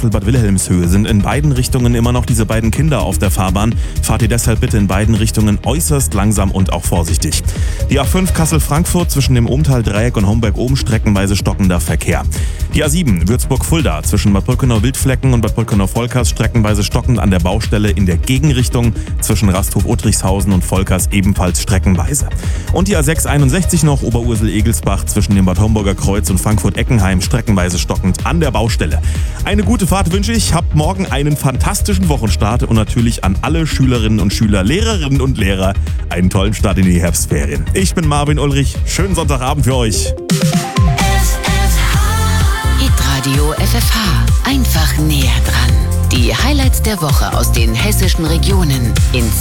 Kassel-Bad Wilhelmshöhe sind in beiden Richtungen immer noch diese beiden Kinder auf der Fahrbahn. Fahrt ihr deshalb bitte in beiden Richtungen äußerst langsam und auch vorsichtig. Die A5 Kassel-Frankfurt zwischen dem Ohmtal-Dreieck und Homberg-Oben streckenweise stockender Verkehr. Die A7 Würzburg-Fulda zwischen Bad Brückenau-Wildflecken und Bad Brückenau-Volkers streckenweise stockend an der Baustelle in der Gegenrichtung, zwischen Rasthof-Uttrichshausen und Volkers ebenfalls streckenweise. Und die A661 noch Oberursel-Egelsbach zwischen dem Bad Homburger Kreuz und Frankfurt-Eckenheim streckenweise stockend an der Baustelle. Eine gute Fahrt wünsche ich, habt morgen einen fantastischen Wochenstart und natürlich an alle Schülerinnen und Schüler, Lehrerinnen und Lehrer einen tollen Start in die Herbstferien. Ich bin Marvin Ulrich, schönen Sonntagabend für euch. Hitradio FFH, einfach näher dran. Die Highlights der Woche aus den hessischen Regionen in